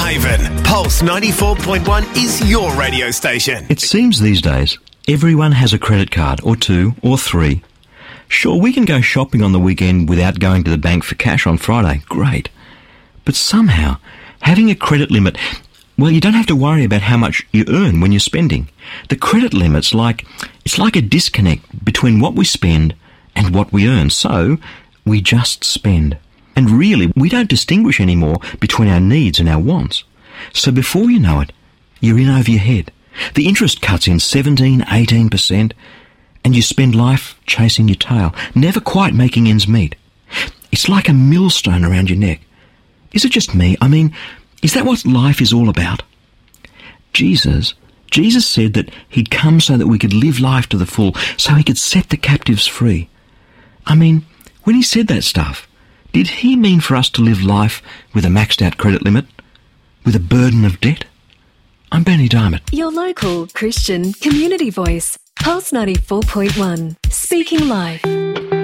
Haven, Pulse 94.1 is your radio station. It seems these days everyone has a credit card, or two, or three. Sure, we can go shopping on the weekend without going to the bank for cash on Friday. Great. But somehow, having a credit limit, well, you don't have to worry about how much you earn when you're spending. The credit limit's like a disconnect between what we spend and what we earn. So, we just spend. And really, we don't distinguish anymore between our needs and our wants. So before you know it, you're in over your head. The interest cuts in 17, 18%, and you spend life chasing your tail, never quite making ends meet. It's like a millstone around your neck. Is it just me? I mean, is that what life is all about? Jesus said that he'd come so that we could live life to the full, so he could set the captives free. I mean, when he said that stuff, did he mean for us to live life with a maxed out credit limit? With a burden of debt? I'm Bernie Diamond. Your local Christian community voice. Pulse 94.1. Speaking Life.